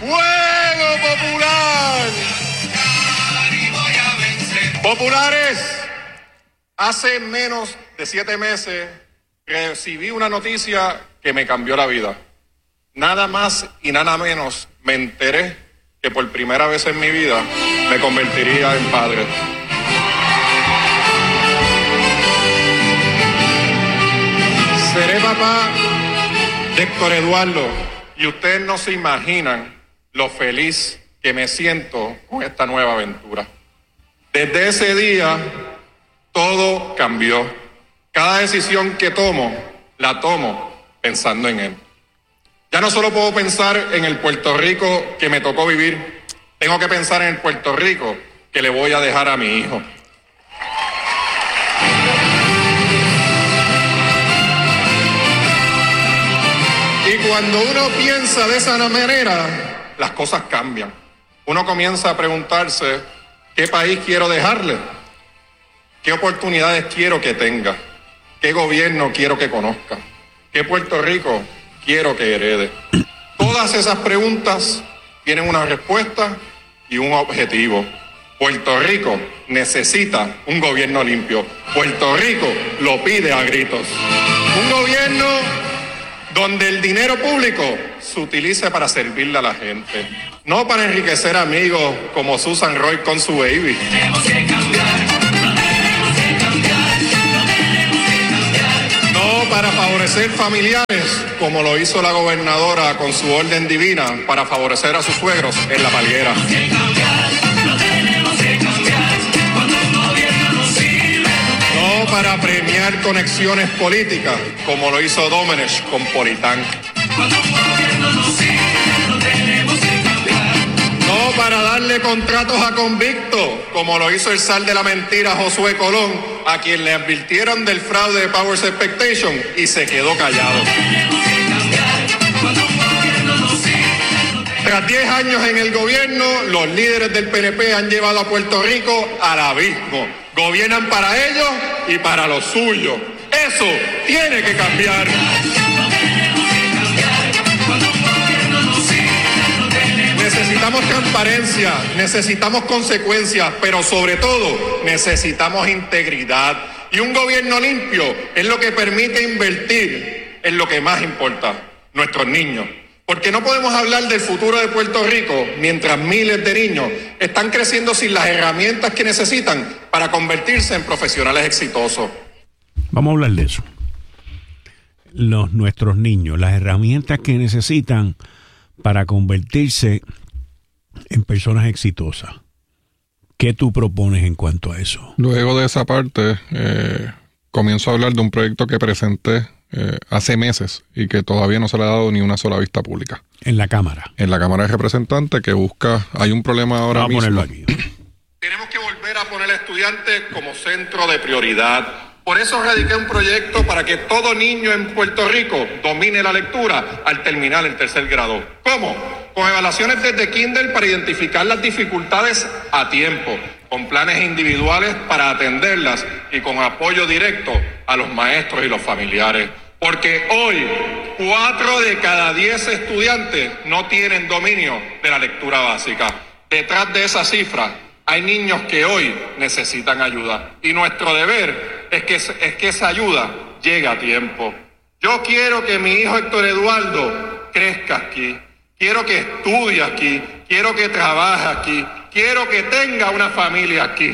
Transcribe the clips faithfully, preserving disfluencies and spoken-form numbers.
¡Fuego Popular! Populares, hace menos de siete meses recibí una noticia que me cambió la vida. Nada más y nada menos me enteré que por primera vez en mi vida me convertiría en padre. Seré papá de Héctor Eduardo y ustedes no se imaginan lo feliz que me siento con esta nueva aventura. Desde ese día todo cambió. Cada decisión que tomo, la tomo pensando en él. Ya no solo puedo pensar en el Puerto Rico que me tocó vivir, tengo que pensar en el Puerto Rico que le voy a dejar a mi hijo. Y cuando uno piensa de esa manera, las cosas cambian. Uno comienza a preguntarse, ¿qué país quiero dejarle? ¿Qué oportunidades quiero que tenga? ¿Qué gobierno quiero que conozca? ¿Qué Puerto Rico quiero que herede? Todas esas preguntas tienen una respuesta y un objetivo. Puerto Rico necesita un gobierno limpio. Puerto Rico lo pide a gritos. Un gobierno donde el dinero público se utilice para servirle a la gente, no para enriquecer amigos como Susan Roy con su baby. Tenemos que cambiar, no tenemos que cambiar, no tenemos que cambiar. No para favorecer familiares como lo hizo la gobernadora con su orden divina para favorecer a sus suegros en la palguera. No para premiar conexiones políticas, como lo hizo Domenech con Politán. No para darle contratos a convictos, como lo hizo el zar de la mentira Josué Colón, a quien le advirtieron del fraude de Powers Expectation y se quedó callado. Tras diez años en el gobierno, los líderes del P N P han llevado a Puerto Rico al abismo. Gobiernan para ellos y para los suyos. Eso tiene que cambiar. Necesitamos transparencia, necesitamos consecuencias, pero sobre todo necesitamos integridad. Y un gobierno limpio es lo que permite invertir en lo que más importa, nuestros niños. Porque no podemos hablar del futuro de Puerto Rico mientras miles de niños están creciendo sin las herramientas que necesitan para convertirse en profesionales exitosos. Vamos a hablar de eso. Los, nuestros niños, las herramientas que necesitan para convertirse en personas exitosas. ¿Qué tú propones en cuanto a eso? Luego de esa parte, eh, comienzo a hablar de un proyecto que presenté Eh, hace meses y que todavía no se le ha dado ni una sola vista pública. En la Cámara. En la Cámara de Representantes, que busca, hay un problema ahora Vamos mismo. A ponerlo aquí. Tenemos que volver a poner al estudiante como centro de prioridad. Por eso radiqué un proyecto para que todo niño en Puerto Rico domine la lectura al terminar el tercer grado. ¿Cómo? Con evaluaciones desde kinder para identificar las dificultades a tiempo, con planes individuales para atenderlas y con apoyo directo a los maestros y los familiares. Porque hoy, cuatro de cada diez estudiantes no tienen dominio de la lectura básica. Detrás de esa cifra hay niños que hoy necesitan ayuda. Y nuestro deber es que, es que esa ayuda llegue a tiempo. Yo quiero que mi hijo Héctor Eduardo crezca aquí. Quiero que estudie aquí. Quiero que trabaje aquí. Quiero que tenga una familia aquí.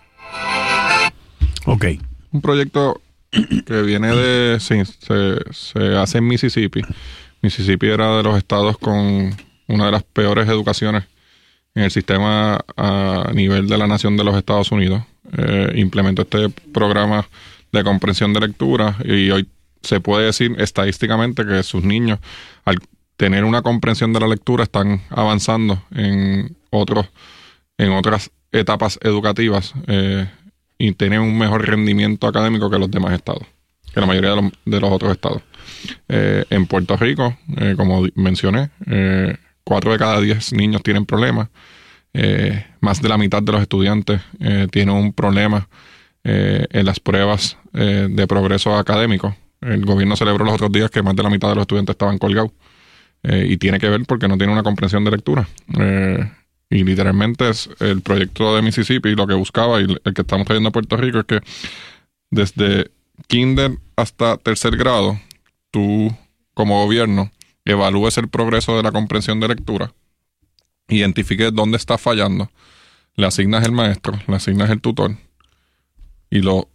Ok. Un proyecto que viene de... Sí, se, se hace en Mississippi. Mississippi era de los estados con una de las peores educaciones en el sistema a nivel de la nación de los Estados Unidos. Eh, implementó este programa de comprensión de lectura y hoy se puede decir estadísticamente que sus niños, al tener una comprensión de la lectura, están avanzando en otros en otras etapas educativas eh, y tienen un mejor rendimiento académico que los demás estados, que la mayoría de los, de los otros estados. Eh, en Puerto Rico, eh, como mencioné, eh, cuatro de cada diez niños tienen problemas. Eh, más de la mitad de los estudiantes eh, tienen un problema eh, en las pruebas eh, de progreso académico. El gobierno celebró los otros días que más de la mitad de los estudiantes estaban colgados Eh, y tiene que ver porque no tiene una comprensión de lectura. Eh, y literalmente es el proyecto de Mississippi, lo que buscaba y el que estamos trayendo a Puerto Rico es que desde kinder hasta tercer grado, tú como gobierno evalúes el progreso de la comprensión de lectura, identifiques dónde está fallando, le asignas el maestro, le asignas el tutor y lo,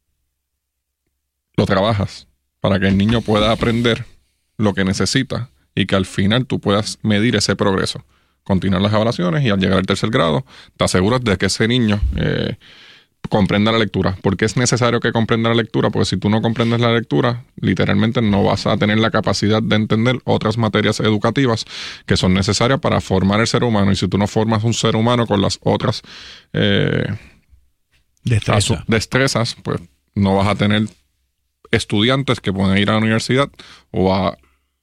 lo trabajas para que el niño pueda aprender lo que necesita y que al final tú puedas medir ese progreso, continuar las evaluaciones y al llegar al tercer grado te aseguras de que ese niño eh, comprenda la lectura. ¿Por qué es necesario que comprenda la lectura? Porque si tú no comprendes la lectura, literalmente no vas a tener la capacidad de entender otras materias educativas que son necesarias para formar el ser humano. Y si tú no formas un ser humano con las otras eh, Destreza. destrezas, pues no vas a tener estudiantes que puedan ir a la universidad o a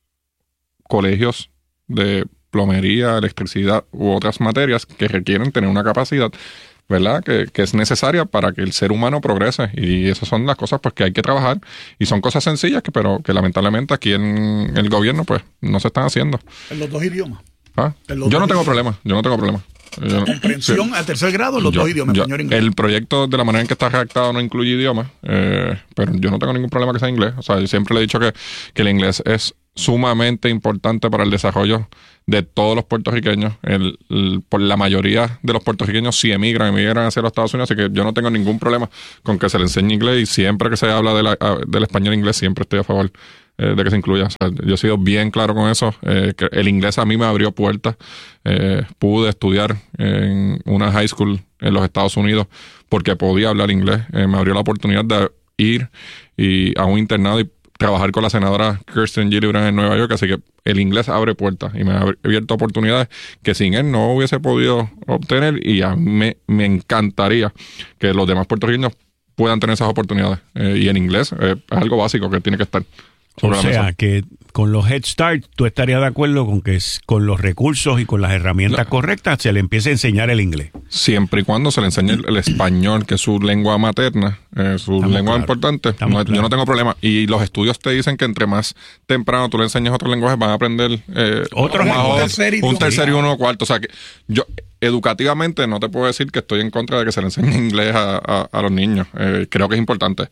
colegios de plomería, electricidad u otras materias que requieren tener una capacidad, ¿verdad? Que, que es necesaria para que el ser humano progrese. Y esas son las cosas pues que hay que trabajar. Y son cosas sencillas, que, pero que lamentablemente aquí en el gobierno pues no se están haciendo. En los dos idiomas. ¿Ah? En los yo dos no tengo idiomas. problema. Yo no tengo problema. Yo no- Comprensión sí. al tercer grado, los Yo- dos idiomas, yo- español e inglés. El proyecto, de la manera en que está redactado, no incluye idiomas, eh, pero yo no tengo ningún problema que sea inglés. O sea, yo siempre le he dicho que, que el inglés es sumamente importante para el desarrollo de todos los puertorriqueños. El, el- por la mayoría de los puertorriqueños sí emigran, emigran hacia los Estados Unidos, así que yo no tengo ningún problema con que se le enseñe inglés y siempre que se habla de la- a- del español e inglés, siempre estoy a favor eh, de que se incluya. O sea, yo he sido bien claro con eso, eh, que el inglés a mí me abrió puertas. Eh, pude estudiar en una high school en los Estados Unidos porque podía hablar inglés. Eh, me abrió la oportunidad de ir y a un internado y trabajar con la senadora Kirsten Gillibrand en Nueva York, así que el inglés abre puertas y me ha abierto oportunidades que sin él no hubiese podido obtener, y a mí me, me encantaría que los demás puertorriqueños puedan tener esas oportunidades. Eh, y en inglés eh, es algo básico que tiene que estar O sobre la sea, mesa. que con los Head Start tú estarías de acuerdo con que es- con los recursos y con las herramientas La- correctas se le empiece a enseñar el inglés. Siempre y cuando se le enseñe el, el español, que es su lengua materna, eh, su Estamos lengua claros. importante, Estamos no- yo claros. no tengo problema. Y los estudios te dicen que entre más temprano tú le enseñas otros lenguajes, van a aprender eh, Otros más lenguajes. otros, tercer un idioma. tercer y uno cuarto. O sea, que yo educativamente no te puedo decir que estoy en contra de que se le enseñe inglés a, a- a los niños. Eh, creo que es importante.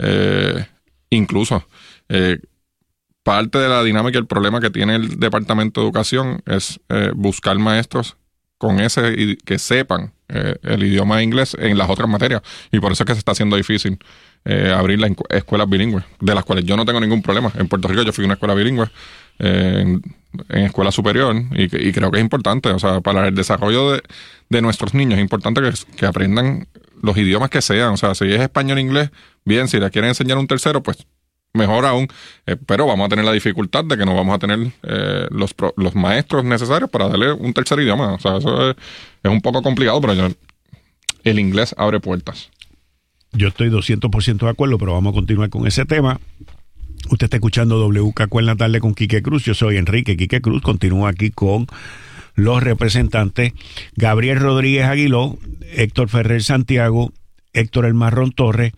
Eh, incluso... Eh, parte de la dinámica y el problema que tiene el Departamento de Educación es eh, buscar maestros con ese i- que sepan eh, el idioma inglés en las otras materias, y por eso es que se está haciendo difícil eh, abrir las encu- escuelas bilingües, de las cuales yo no tengo ningún problema. En Puerto Rico yo fui a una escuela bilingüe eh, en, en escuela superior, y, que- y creo que es importante, o sea, para el desarrollo de, de nuestros niños es importante que, que aprendan los idiomas que sean. O sea, si es español e inglés, bien. Si le quieren enseñar un tercero, pues mejor aún, eh, pero vamos a tener la dificultad de que no vamos a tener eh, los, pro- los maestros necesarios para darle un tercer idioma. O sea, eso es, es un poco complicado, pero yo- el inglés abre puertas. Yo estoy doscientos por ciento de acuerdo, pero vamos a continuar con ese tema. Usted está escuchando W K Q en la tarde con Quique Cruz. Yo soy Enrique Quique Cruz. Continúo aquí con los representantes Gabriel Rodríguez Aguiló, Héctor Ferrer Santiago, Héctor El Marrón Torres.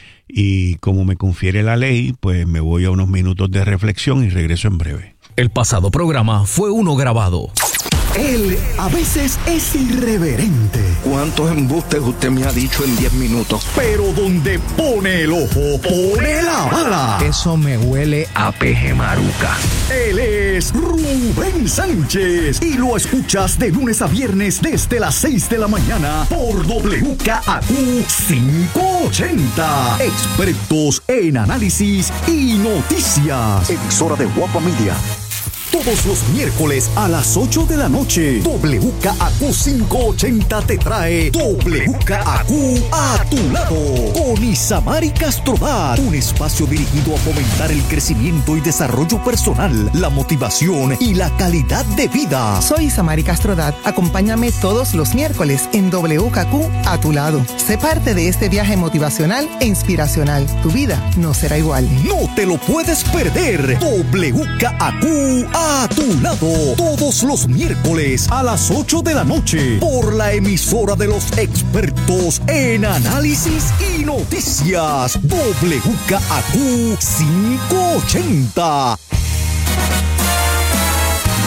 Y como me confiere la ley, pues me voy a unos minutos de reflexión y regreso en breve. El pasado programa fue uno grabado. Él a veces es irreverente, ¿Cuántos embustes usted me ha dicho en diez minutos? pero donde pone el ojo, pone la bala. Eso me huele a peje maruca. Él es Rubén Sánchez y lo escuchas de lunes a viernes desde las seis de la mañana por W K A Q quinientos ochenta. Expertos en análisis y noticias. Emisora de Guapa Media. Todos los miércoles a las ocho de la noche, W K A Q quinientos ochenta te trae W K A Q a tu lado con Isamari Castrodat, un espacio dirigido a fomentar el crecimiento y desarrollo personal, la motivación y la calidad de vida. Soy Samari Castrodat. Acompáñame todos los miércoles en W K Q a tu lado. Sé parte de este viaje motivacional e inspiracional. Tu vida no será igual. No te lo puedes perder. W K A Q a tu lado. Todos los miércoles a las ocho de la noche. Por la emisora de los expertos en análisis y noticias. W K A Q quinientos ochenta.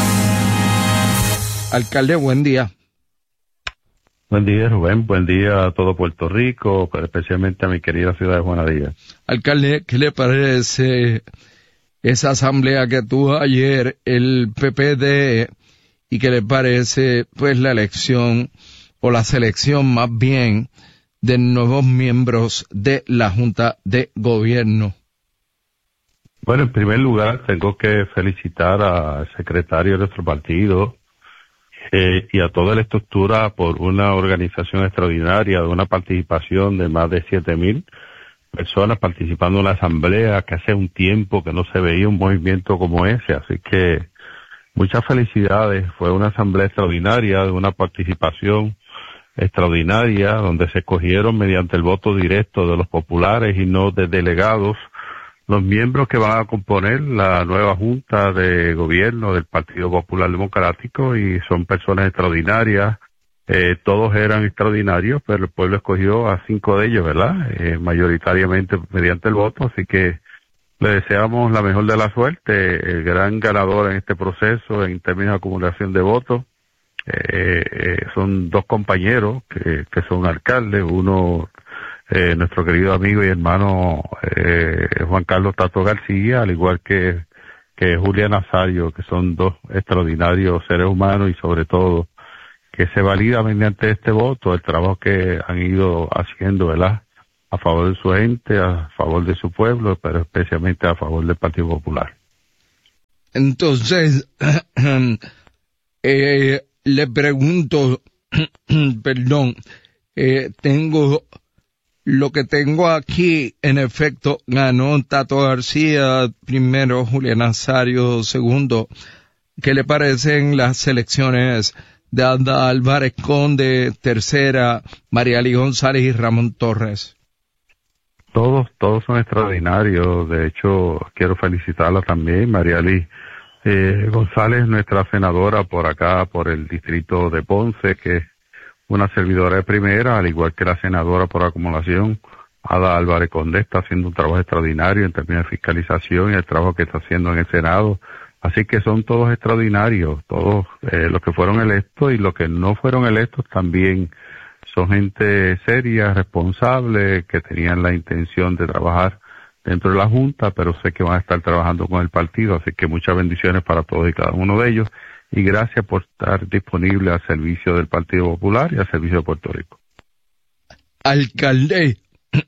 Alcalde, buen día. Buen día, Rubén. Buen día a todo Puerto Rico, pero especialmente a mi querida ciudad de Juana Díaz. Alcalde, ¿qué le parece esa asamblea que tuvo ayer el P P D y qué le parece pues la elección o la selección más bien de nuevos miembros de la Junta de Gobierno? Bueno, en primer lugar tengo que felicitar al secretario de nuestro partido Eh, y a toda la estructura por una organización extraordinaria, de una participación de más de siete mil personas participando en la asamblea, que hace un tiempo que no se veía un movimiento como ese, así que muchas felicidades. Fue una asamblea extraordinaria, de una participación extraordinaria, donde se escogieron mediante el voto directo de los populares y no de delegados los miembros que van a componer la nueva Junta de Gobierno del Partido Popular Democrático, y son personas extraordinarias. Eh, todos eran extraordinarios, pero el pueblo escogió a cinco de ellos, ¿verdad? Eh, mayoritariamente mediante el voto, así que le deseamos la mejor de la suerte. El gran ganador en este proceso en términos de acumulación de votos eh, eh, son dos compañeros que, que son alcaldes, uno Eh, nuestro querido amigo y hermano eh, Juan Carlos Tato García, al igual que, que Julia Nazario, que son dos extraordinarios seres humanos, y sobre todo que se valida mediante este voto el trabajo que han ido haciendo, ¿verdad?, a favor de su gente, a favor de su pueblo, pero especialmente a favor del Partido Popular. Entonces, eh, le pregunto, perdón, eh, tengo... Lo que tengo aquí, en efecto, ganó Tato García, primero Julia Nazario, segundo. ¿Qué le parecen las elecciones de Ada Álvarez Conde, tercera, Mariali González y Ramón Torres? Todos, todos son extraordinarios. De hecho, quiero felicitarla también, Mariali eh, González, nuestra senadora por acá, por el distrito de Ponce, que una servidora de primera, al igual que la senadora por acumulación, Ada Álvarez Conde, está haciendo un trabajo extraordinario en términos de fiscalización y el trabajo que está haciendo en el Senado. Así que son todos extraordinarios, todos eh, los que fueron electos, y los que no fueron electos también son gente seria, responsable, que tenían la intención de trabajar dentro de la Junta, pero sé que van a estar trabajando con el partido, así que muchas bendiciones para todos y cada uno de ellos. Y gracias por estar disponible al servicio del Partido Popular y al servicio de Puerto Rico. Alcalde,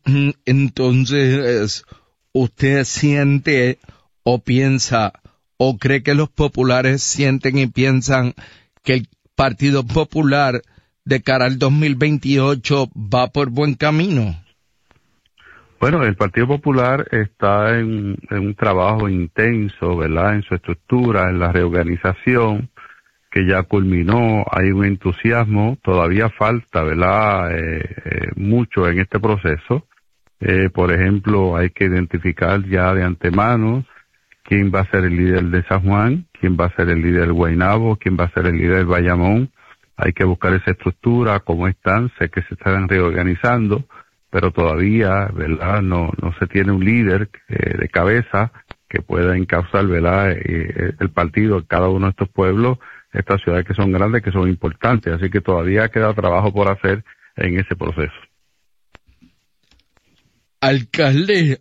entonces, ¿usted siente o piensa o cree que los populares sienten y piensan que el Partido Popular de cara al dos mil veintiocho va por buen camino? Bueno, el Partido Popular está en, en un trabajo intenso, ¿verdad?, en su estructura, en la reorganización, que ya culminó. Hay un entusiasmo, todavía falta, ¿verdad?, eh, eh, mucho en este proceso. Eh, por ejemplo, hay que identificar ya de antemano quién va a ser el líder de San Juan, quién va a ser el líder del Guaynabo, quién va a ser el líder del Bayamón. Hay que buscar esa estructura, cómo están, sé que se están reorganizando, pero todavía, ¿verdad?, no no se tiene un líder eh, de cabeza que pueda encauzar, ¿verdad?, eh, el partido en cada uno de estos pueblos, estas ciudades que son grandes, que son importantes. Así que todavía queda trabajo por hacer en ese proceso. Alcalde,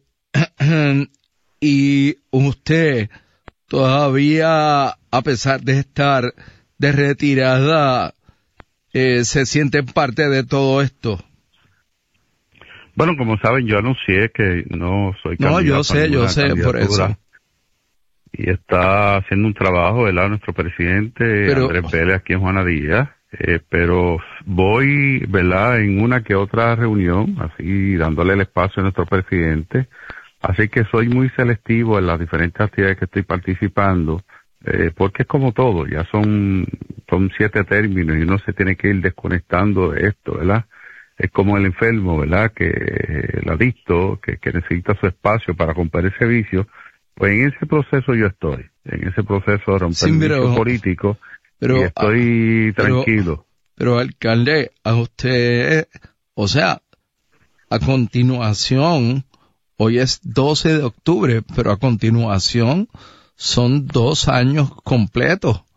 y usted todavía, a pesar de estar de retirada, eh, se siente parte de todo esto. Bueno, como saben, yo anuncié que no soy candidato. No, yo sé, yo sé, por eso. Y está haciendo un trabajo, ¿verdad?, nuestro presidente, pero, Andrés Vélez, aquí en Juana Díaz. Eh, pero voy, ¿verdad?, en una que otra reunión, así dándole el espacio a nuestro presidente. Así que soy muy selectivo en las diferentes actividades que estoy participando, eh, porque es como todo, ya son, son siete términos y uno se tiene que ir desconectando de esto, ¿verdad? Es como el enfermo, ¿verdad?, que el adicto, que, que necesita su espacio para romper ese vicio. Pues en ese proceso yo estoy, en ese proceso de romper sí, el vicio político, pero, y estoy pero, tranquilo. Pero, alcalde, a usted, o sea, a continuación, hoy es doce de octubre, pero a continuación son dos años completos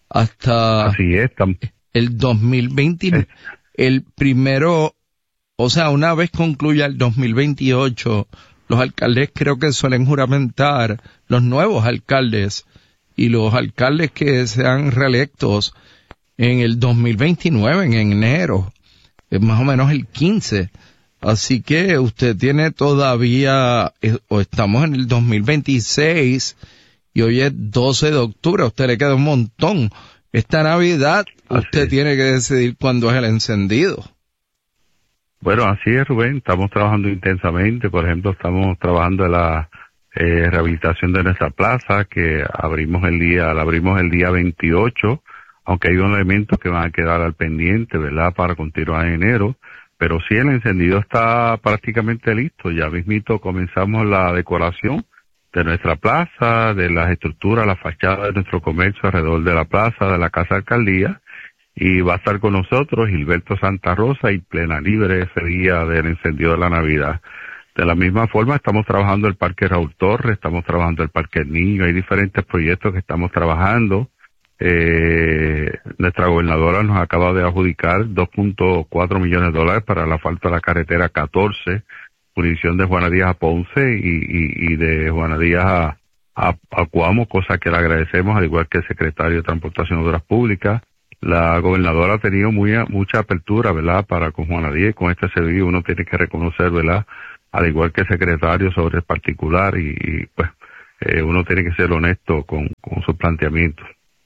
hasta Así es, tam- el dos mil veinte, el primero, o sea, una vez concluya el dos mil veintiocho, los alcaldes creo que suelen juramentar, los nuevos alcaldes y los alcaldes que sean reelectos en el dos mil veintinueve, en enero, es más o menos el quince. Así que usted tiene todavía, eh, o estamos en el dos mil veintiséis y hoy es doce de octubre, a usted le queda un montón. Esta Navidad usted es. tiene que decidir cuándo es el encendido. Bueno, así es, Rubén. Estamos trabajando intensamente. Por ejemplo, estamos trabajando en la eh, rehabilitación de nuestra plaza, que abrimos el día, la abrimos el día veintiocho, aunque hay unos elementos que van a quedar al pendiente, ¿verdad?, para continuar en enero. Pero sí, el encendido está prácticamente listo. Ya mismito comenzamos la decoración de nuestra plaza, de las estructuras, la fachada de nuestro comercio alrededor de la plaza, de la Casa Alcaldía, y va a estar con nosotros Gilberto Santa Rosa y Plena Libre ese día del encendido de la Navidad. De la misma forma estamos trabajando el Parque Raúl Torres, estamos trabajando el Parque El Niño, hay diferentes proyectos que estamos trabajando. Eh, nuestra gobernadora nos acaba de adjudicar dos punto cuatro millones de dólares para el asfalto de la carretera catorce, jurisdicción de Juana Díaz a Ponce y, y, y de Juana Díaz a, a, a Cuamo, cosa que le agradecemos, al igual que el secretario de Transportación y Obras Públicas. La gobernadora ha tenido muy, mucha apertura, ¿verdad?, para con Juana Díaz, con este servicio uno tiene que reconocer, ¿verdad?, al igual que el secretario sobre el particular y, y pues eh, uno tiene que ser honesto con, con sus planteamientos.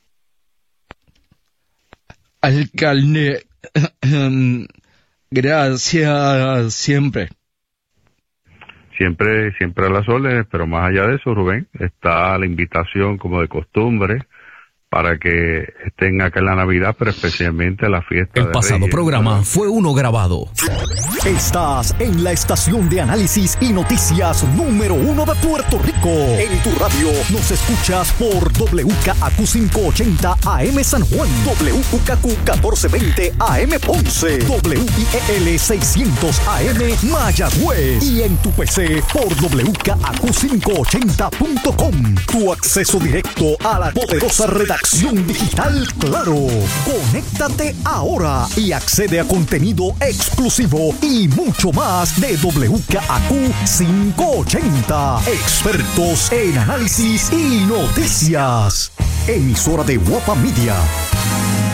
Alcalde, gracias siempre. Siempre, siempre a las órdenes, pero más allá de eso, Rubén, está la invitación como de costumbre para que estén acá en la Navidad, pero especialmente la fiesta. El de pasado Reyes, programa ¿verdad? fue uno grabado. Estás en la estación de análisis y noticias número uno de Puerto Rico. En tu radio nos escuchas por W K A Q quinientos ochenta A M San Juan, W K Q catorce veinte A M Ponce, W I E L seiscientos A M Mayagüez y en tu P C por W K A Q quinientos ochenta punto com. Tu acceso directo a la poderosa redacción digital Claro. Conéctate ahora y accede a contenido exclusivo y mucho más de W K A Q quinientos ochenta. Expertos en análisis y noticias. Emisora de Guapa Media.